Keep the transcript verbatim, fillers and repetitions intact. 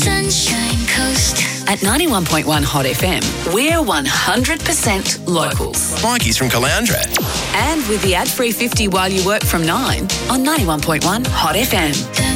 Sunshine Coast. At ninety-one point one Hot F M, we're one hundred percent locals. Mikey's from Caloundra. And with the ad-free fifty while you work from nine on ninety-one point one Hot F M.